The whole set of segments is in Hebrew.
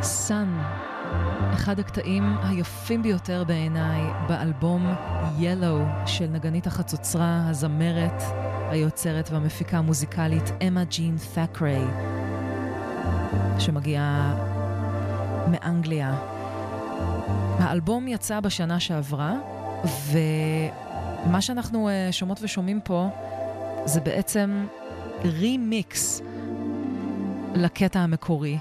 Sun, אחד הקטעים היפים ביותר בעיניי באלבום Yellow של נגנית החצוצרה, הזמרת, היוצרת והמפיקה המוזיקלית אמה ג'ין ת'קריי, שמגיעה מאנגליה. האלבום יצא בשנה שעברה, ומה שאנחנו שומעות ושומעים פה זה בעצם רימיקס לקטע המקורי.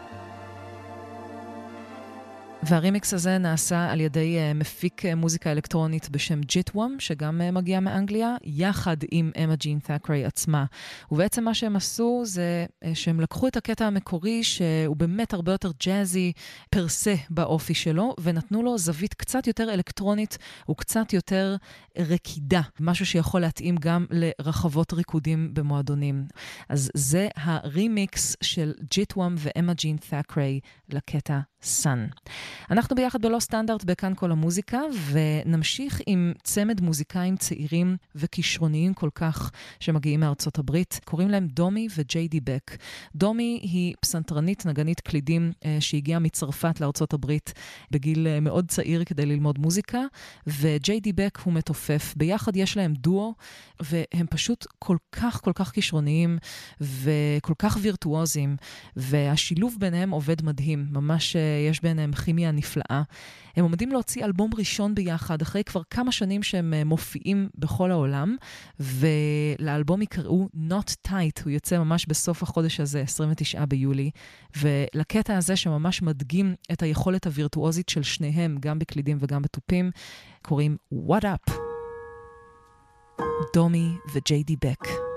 והרימיקס הזה נעשה על ידי מפיק מוזיקה אלקטרונית בשם ג'יטוואם, שגם מגיע מאנגליה, יחד עם אמה ג'ין ת'קריי עצמה. ובעצם מה שהם עשו זה שהם לקחו את הקטע המקורי, שהוא באמת הרבה יותר ג'אזי פרסה באופי שלו, ונתנו לו זווית קצת יותר אלקטרונית, וקצת יותר רקידה, משהו שיכול להתאים גם לרחבות ריקודים במועדונים. אז זה הרימיקס של ג'יטוואם ואמה ג'ין ת'קריי לקטע סאן. אנחנו ביחד בלא סטנדרט בכאן כל המוזיקה, ונמשיך עם צמד מוזיקאים צעירים וכישרוניים כל כך שמגיעים מארצות הברית. קוראים להם דומי וג'יי די בק. דומי היא פסנתרנית, נגנית קלידים שהגיעה מצרפת לארצות הברית בגיל מאוד צעיר כדי ללמוד מוזיקה, וג'יי די בק הוא מתופף. ביחד יש להם דואו, והם פשוט כל כך כישרוניים וכל כך וירטואוזים, והשילוב ביניהם עובד מדהים. ממש יש ביניהם כימיה נפלאה. הם עומדים להוציא אלבום ראשון ביחד, אחרי כבר כמה שנים שהם מופיעים בכל העולם, ולאלבום יקראו Not Tight, הוא יוצא ממש בסוף החודש הזה, 29 ביולי, ולקטע הזה שממש מדגים את היכולת הווירטואוזית של שניהם, גם בקלידים וגם בתופים, קוראים What Up? דומי וג'יי די בק.